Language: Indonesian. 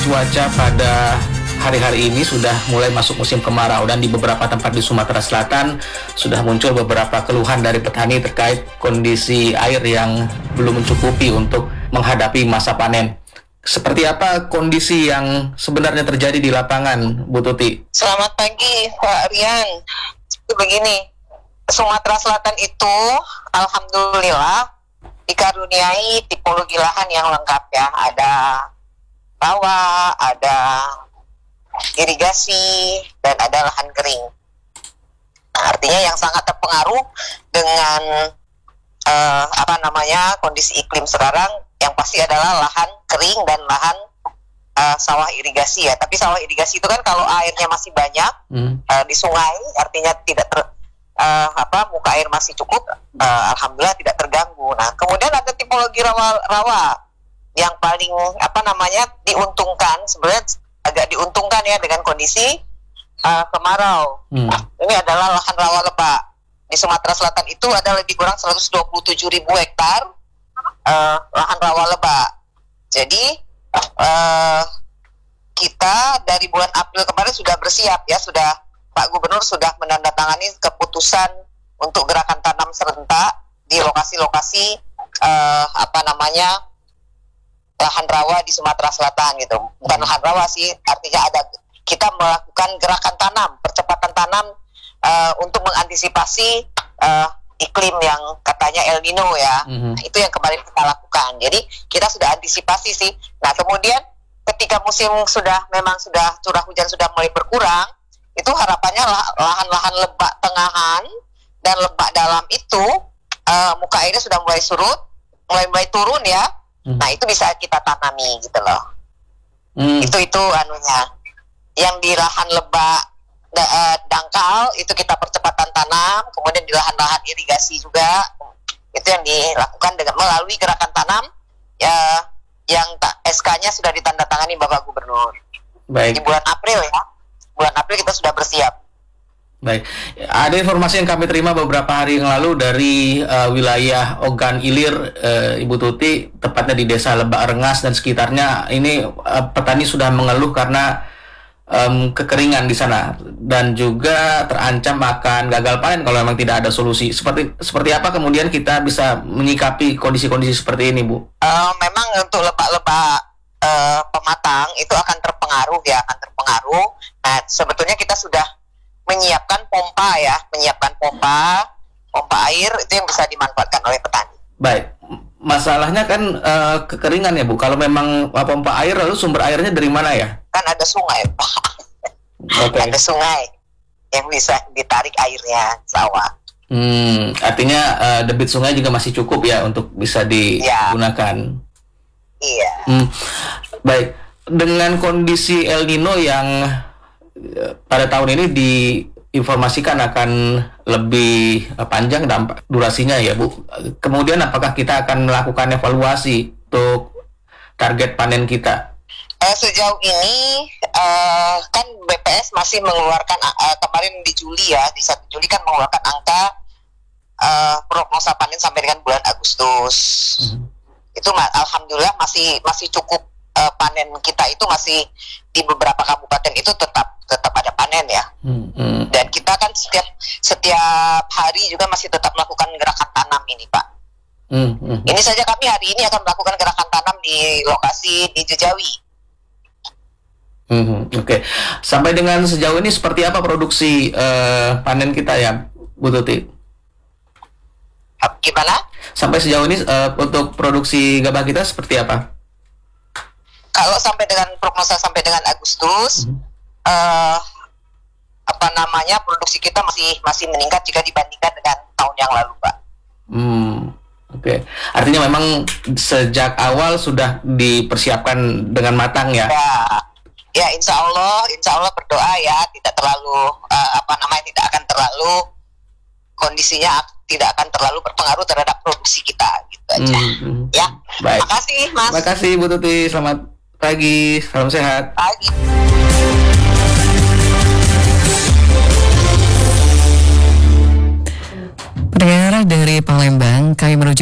Cuaca pada hari-hari ini sudah mulai masuk musim kemarau dan di beberapa tempat di Sumatera Selatan sudah muncul beberapa keluhan dari petani terkait kondisi air yang belum mencukupi untuk menghadapi masa panen. Seperti apa kondisi yang sebenarnya terjadi di lapangan, Bu Tuti? Selamat pagi, Pak Rian. Itu begini, Sumatera Selatan itu alhamdulillah dikaruniai tipologi lahan yang lengkap ya. Ada rawa, ada irigasi, dan ada lahan kering. Nah, artinya yang sangat terpengaruh dengan kondisi iklim sekarang yang pasti adalah lahan kering dan lahan sawah irigasi ya. Tapi sawah irigasi itu kan kalau airnya masih banyak di sungai, artinya tidak muka air masih cukup, alhamdulillah tidak terganggu. Nah, kemudian ada tipologi rawa yang paling diuntungkan, sebenarnya agak diuntungkan ya dengan kondisi kemarau. Ini adalah lahan rawa lebak. Di Sumatera Selatan itu ada lebih kurang 127.000 hektar lahan rawa lebak. Jadi kita dari bulan April kemarin sudah bersiap ya, Pak Gubernur sudah menandatangani keputusan untuk gerakan tanam serentak di lokasi-lokasi lahan rawa di Sumatera Selatan gitu. Bukan lahan rawa sih, artinya kita melakukan gerakan tanam, percepatan tanam untuk mengantisipasi iklim yang katanya El Nino ya. Itu yang kemarin kita lakukan. Jadi kita sudah antisipasi sih. Nah, kemudian ketika musim sudah curah hujan sudah mulai berkurang, itu harapannya lahan-lahan lebak tengahan dan lebak dalam itu muka airnya sudah mulai surut, mulai turun ya. Nah, itu bisa kita tanami gitu loh. Itu anunya. Yang di lahan lebak dangkal itu kita percepatan tanam, kemudian di lahan-lahan irigasi juga itu yang dilakukan dengan melalui gerakan tanam ya, yang SK-nya sudah ditandatangani Bapak Gubernur. Baik. Di bulan April ya. Bulan April kita sudah bersiap. Baik, ada informasi yang kami terima beberapa hari yang lalu dari wilayah Ogan Ilir, Ibu Tuti, tepatnya di Desa Lebak Rengas dan sekitarnya. Ini petani sudah mengeluh karena kekeringan di sana dan juga terancam akan gagal panen kalau memang tidak ada solusi. Seperti apa kemudian kita bisa menyikapi kondisi-kondisi seperti ini, Bu? Memang untuk lebak-lebak pematang itu akan terpengaruh. Nah, sebetulnya kita sudah menyiapkan pompa air itu yang bisa dimanfaatkan oleh petani. Baik, masalahnya kan kekeringan ya, Bu. Kalau memang pompa air, lalu sumber airnya dari mana ya? Kan ada sungai, Pak. Okay. Ada sungai yang bisa ditarik airnya sawah. Artinya debit sungai juga masih cukup ya untuk bisa digunakan. Iya. Baik, dengan kondisi El Nino yang pada tahun ini diinformasikan akan lebih panjang dampak durasinya ya, Bu. Kemudian apakah kita akan melakukan evaluasi untuk target panen kita? Sejauh ini kan BPS masih mengeluarkan kemarin di Juli ya, di 1 Juli kan mengeluarkan angka prognosa panen sampai dengan bulan Agustus. Itu alhamdulillah masih cukup, panen kita itu masih di beberapa kabupaten itu tetap ada panen ya. Dan kita kan setiap hari juga masih tetap melakukan gerakan tanam ini, Pak. Ini saja kami hari ini akan melakukan gerakan tanam di lokasi di Jejawi. Oke. Sampai dengan sejauh ini seperti apa produksi panen kita ya, Bu Tuti? Gimana? Sampai sejauh ini untuk produksi gabah kita seperti apa? Kalau sampai dengan prognosa sampai dengan Agustus, produksi kita masih meningkat jika dibandingkan dengan tahun yang lalu, Pak. Oke. Artinya memang sejak awal sudah dipersiapkan dengan matang ya? Ya, insya Allah berdoa ya, tidak terlalu tidak akan terlalu kondisinya tidak akan terlalu berpengaruh terhadap produksi kita gitu aja. Ya. Baik. Makasih, Mas. Makasih, Bu Tuti. Selamat pagi, salam sehat. Pagi. Pendengar dari Palembang, kami menuju